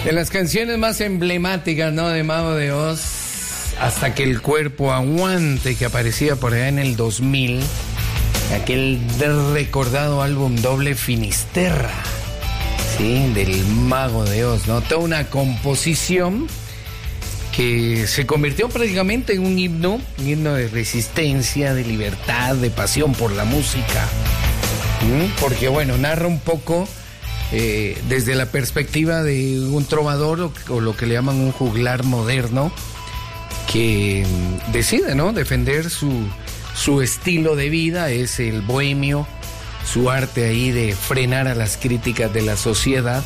De las canciones más emblemáticas, ¿no? De Mago de Oz, Hasta que el cuerpo aguante, que aparecía por allá en el 2000, aquel recordado álbum doble Finisterra, ¿sí? Del Mago de Oz, ¿no? Toda una composición que se convirtió prácticamente en un himno de resistencia, de libertad, de pasión por la música. Porque, bueno, narra un poco desde la perspectiva de un trovador o lo que le llaman un juglar moderno que decide, ¿no?, defender su estilo de vida, es el bohemio, su arte ahí de frenar a las críticas de la sociedad